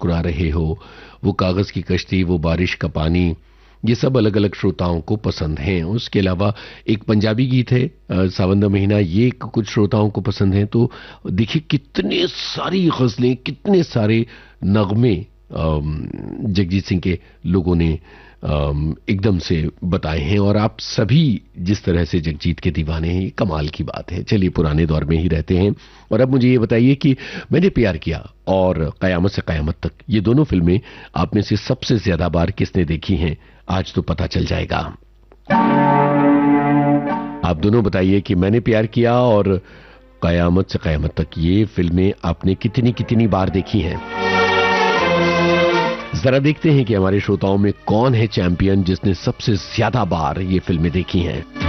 मुस्कुरा रहे हो, वो कागज की कश्ती, वो बारिश का पानी, ये सब अलग अलग श्रोताओं को पसंद हैं। उसके अलावा एक पंजाबी गीत है सावन दा महीना, ये कुछ श्रोताओं को पसंद है। तो देखिए कितने सारी गजलें, कितने सारे नगमे जगजीत सिंह के लोगों ने एकदम से बताए हैं, और आप सभी जिस तरह से जगजीत के दीवाने हैं, ये कमाल की बात है। चलिए पुराने दौर में ही रहते हैं, और अब मुझे ये बताइए कि मैंने प्यार किया और कयामत से कयामत तक, ये दोनों फिल्में आप में से सबसे ज्यादा बार किसने देखी हैं? आज तो पता चल जाएगा। आप दोनों बताइए कि मैंने प्यार किया और कयामत से कयामत तक, ये फिल्में आपने कितनी कितनी बार देखी हैं। जरा देखते हैं कि हमारे श्रोताओं में कौन है चैंपियन जिसने सबसे ज्यादा बार ये फिल्में देखी हैं।